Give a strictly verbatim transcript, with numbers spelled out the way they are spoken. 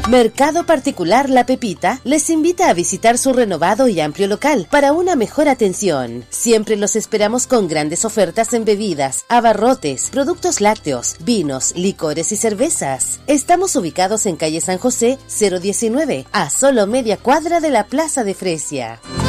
Mercado Particular La Pepita les invita a visitar su renovado y amplio local para una mejor atención. Siempre los esperamos con grandes ofertas en bebidas, abarrotes, productos lácteos, vinos, licores y cervezas. Estamos ubicados en calle San José cero diecinueve, a solo media cuadra de la Plaza de Fresia.